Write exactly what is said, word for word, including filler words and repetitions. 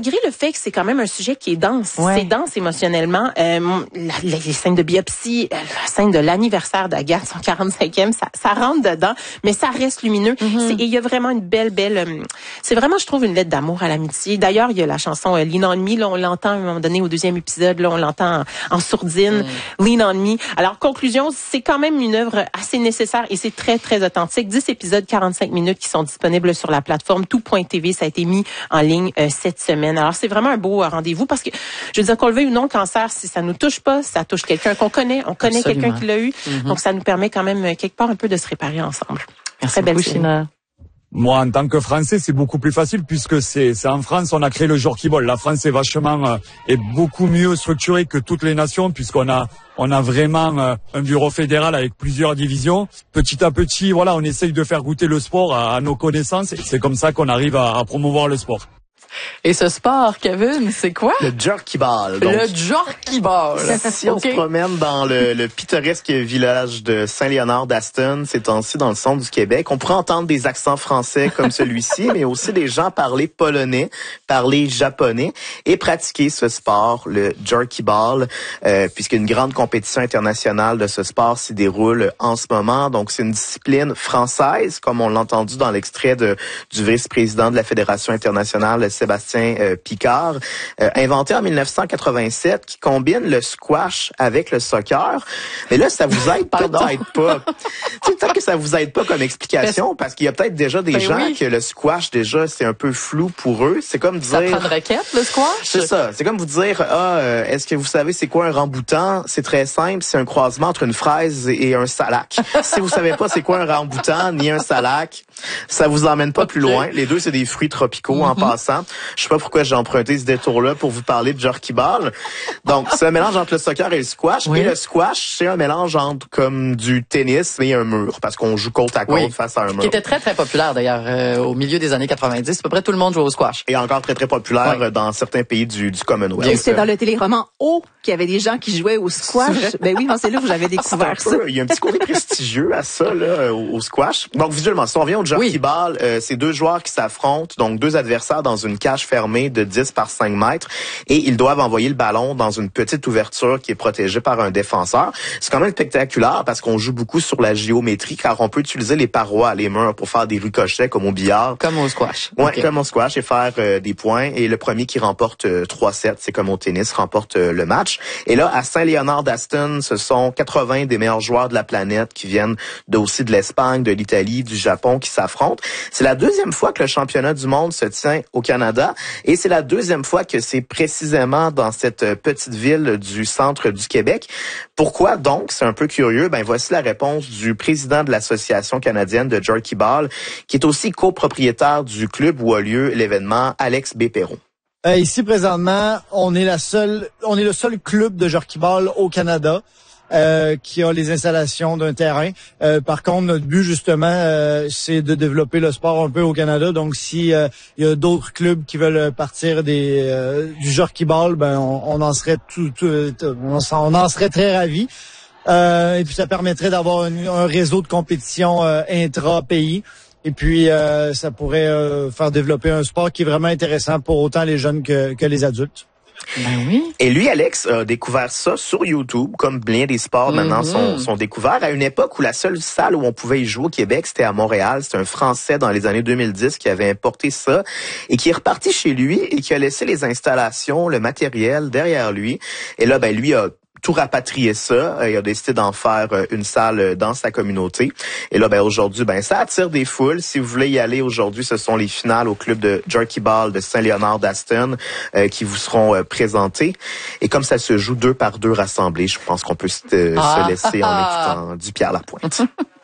malgré le fait que c'est quand même un sujet qui est dense, ouais. c'est dense émotionnellement, euh, la, la, les scènes de biopsie, euh, la scène de l'anniversaire d'Agathe, son quarante-cinquième, ça, ça rentre dedans, mais ça reste lumineux. Mm-hmm. C'est, et il y a vraiment une belle, belle... Euh, c'est vraiment, je trouve, une lettre d'amour à l'amitié. D'ailleurs, il y a la chanson euh, Lean on Me, là, on l'entend à un moment donné au deuxième épisode, là, on l'entend en, en sourdine, mm. Lean on Me. Alors, conclusion, c'est quand même une œuvre assez nécessaire et c'est très, très authentique. dix épisodes, quarante-cinq minutes qui sont disponibles sur la plateforme tout point t v. Ça a été mis en ligne euh, cette semaine. Alors, c'est vraiment un beau euh, rendez-vous parce que, je veux dire, qu'on le veuille ou non, le cancer, si ça nous touche pas, ça touche quelqu'un qu'on connaît, on connaît Absolument. quelqu'un qui l'a eu. Mm-hmm. Donc, ça nous permet quand même, quelque part, un peu de se réparer ensemble. Merci Très belle beaucoup, China. Moi, en tant que Français, c'est beaucoup plus facile puisque c'est, c'est en France, on a créé le Jockey Ball. La France est vachement, euh, est beaucoup mieux structurée que toutes les nations puisqu'on a, on a vraiment euh, un bureau fédéral avec plusieurs divisions. Petit à petit, voilà, on essaye de faire goûter le sport à, à nos connaissances et c'est comme ça qu'on arrive à, à promouvoir le sport. Et ce sport, Kevin, c'est quoi? Le jerky ball. Donc, le jerky ball. Si on okay. se promène dans le, le pittoresque village de Saint-Léonard-d'Aston, ces temps-ci dans le centre du Québec, on pourrait entendre des accents français comme celui-ci, mais aussi des gens parler polonais, parler japonais et pratiquer ce sport, le jerky ball, euh, puisqu'une grande compétition internationale de ce sport s'y déroule en ce moment. Donc, c'est une discipline française, comme on l'a entendu dans l'extrait de, du vice-président de la Fédération internationale, Sébastien euh, Picard, euh, inventé en dix-neuf cent quatre-vingt-sept, qui combine le squash avec le soccer. Mais là, ça vous aide peut-être pas. Peut-être que ça vous aide pas comme explication, parce qu'il y a peut-être déjà des ben gens oui. que le squash, déjà, c'est un peu flou pour eux. C'est comme dire... Ça prend une raquette, le squash? C'est ça. C'est comme vous dire, ah, euh, est-ce que vous savez c'est quoi un ramboutan? C'est très simple. C'est un croisement entre une fraise et un salac. Si vous savez pas c'est quoi un ramboutan ni un salac, ça vous emmène pas okay. plus loin. Les deux, c'est des fruits tropicaux mm-hmm. en passant. Je sais pas pourquoi j'ai emprunté ce détour-là pour vous parler de jerky ball. Donc, c'est un mélange entre le soccer et le squash. Oui. Et le squash, c'est un mélange entre comme du tennis et un mur, parce qu'on joue côte à côte oui. face à un mur. Qui était très, très populaire, d'ailleurs, euh, au milieu des années quatre-vingt-dix. À peu près tout le monde jouait au squash. Et encore très, très populaire oui. dans certains pays du, du Commonwealth. Et c'était dans le téléroman O qu'il y avait des gens qui jouaient au squash. Ben oui, c'est là où j'avais découvert ça. Il y a un petit côté prestigieux à ça, là, au, au squash. Donc, visuellement, si on revient au jerky oui. ball, euh, c'est deux joueurs qui s'affrontent, donc deux adversaires dans une cage fermée de dix par cinq mètres et ils doivent envoyer le ballon dans une petite ouverture qui est protégée par un défenseur. C'est quand même spectaculaire parce qu'on joue beaucoup sur la géométrie car on peut utiliser les parois, les murs pour faire des ricochets comme au billard. Comme au squash. Ouais, okay. comme au squash et faire euh, des points. Et le premier qui remporte euh, trois sept, c'est comme au tennis, remporte euh, le match. Et là, à Saint-Léonard-d'Aston, ce sont quatre-vingts des meilleurs joueurs de la planète qui viennent de, aussi de l'Espagne, de l'Italie, du Japon qui s'affrontent. C'est la deuxième fois que le championnat du monde se tient au Canada et c'est la deuxième fois que c'est précisément dans cette petite ville du centre du Québec. Pourquoi donc? C'est un peu curieux. Ben, voici la réponse du président de l'Association canadienne de jerky ball, qui est aussi copropriétaire du club où a lieu l'événement, Alex B. Perron. Euh, ici, présentement, on est la seule, on est le seul club de jerky ball au Canada. Euh, qui a les installations d'un terrain. Euh, par contre, notre but, justement, euh, c'est de développer le sport un peu au Canada. Donc, si euh, il y a d'autres clubs qui veulent partir des euh, du jerky ball, ben on, on en serait tout, tout on, en, on en serait très ravis. Euh, et puis, ça permettrait d'avoir un, un réseau de compétition euh, intra-pays. Et puis, euh, ça pourrait euh, faire développer un sport qui est vraiment intéressant pour autant les jeunes que, que les adultes. Ben oui. Et lui, Alex, a découvert ça sur YouTube, comme bien des sports maintenant mm-hmm. sont, sont découverts, à une époque où la seule salle où on pouvait y jouer au Québec, c'était à Montréal. C'était un Français dans les années deux mille dix qui avait importé ça et qui est reparti chez lui et qui a laissé les installations, le matériel derrière lui. Et là, ben lui a tout rapatrier ça. Il a décidé d'en faire une salle dans sa communauté. Et là, ben aujourd'hui, ben ça attire des foules. Si vous voulez y aller aujourd'hui, ce sont les finales au club de jerky ball de Saint-Léonard-d'Aston euh, qui vous seront euh, présentées. Et comme ça se joue deux par deux rassemblés, je pense qu'on peut se, euh, ah, se laisser ah, en écoutant du Pierre Lapointe.